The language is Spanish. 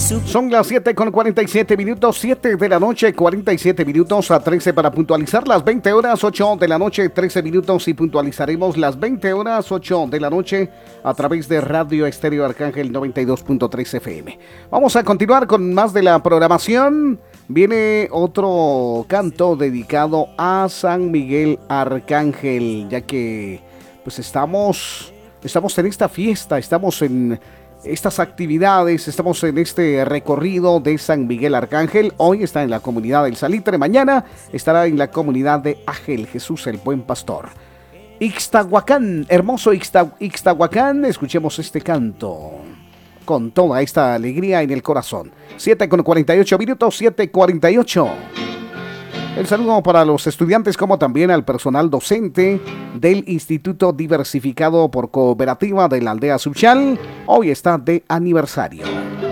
Son las 7:47 minutos, 7 de la noche, 47 minutos a 13 para puntualizar las 20 horas, 8 de la noche, 13 minutos y puntualizaremos las 20 horas, 8 de la noche a través de Radio Estéreo Arcángel 92.3 FM. Vamos a continuar con más de la programación. Viene otro canto dedicado a San Miguel Arcángel, ya que pues estamos en esta fiesta, estamos en estas actividades, estamos en este recorrido de San Miguel Arcángel. Hoy está en la comunidad del Salitre, mañana estará en la comunidad de Ángel Jesús el Buen Pastor. Ixtahuacán, hermoso Ixtahuacán, escuchemos este canto con toda esta alegría en el corazón. 7:48 minutos, 7:48. El saludo para los estudiantes como también al personal docente del Instituto Diversificado por Cooperativa de la Aldea Suchal. Hoy está de aniversario.